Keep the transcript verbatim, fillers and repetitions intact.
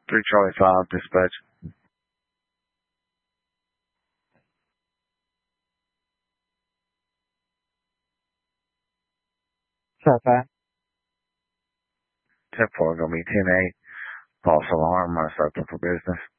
three Charlie five, dispatch. So far. ten four, gonna be ten eight. False alarm, I start for business.